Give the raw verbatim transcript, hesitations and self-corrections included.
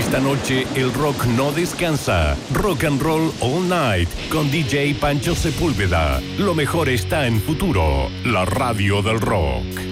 Esta noche el rock no descansa. Rock and Roll All Night con D J Pancho Sepúlveda. Lo mejor está en Futuro, la radio del rock.